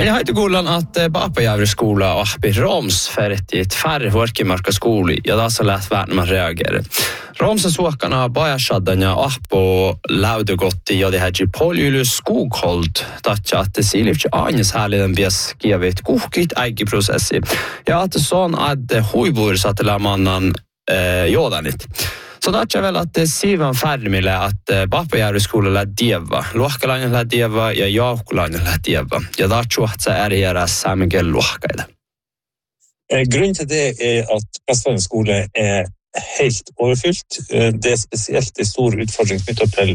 Men jag har inte golan att Bapajärvi skola och i Roms färdigt i ett färre Horkimarka skoli. Ja, det är så lätt värt när man reagerar. Romsens åkarna bara shaddanja upp och laude gott i det här Polyulus skoghold. Att det ser lite anges härligt den bäst givet kokigt äggeprocess. Ja, att det sån att hojbor satt till mannen jordanit. Så det är väl att det sivan färdig med att Bapajärvi skola lär deva. Luokkalainen lär deva ja Jaakulainen lär deva. Ja det är det här samma luokkaida. Grunnen til det at Vestlandet skole helt overfylt. Det spesielt en stor utfordring knyttet til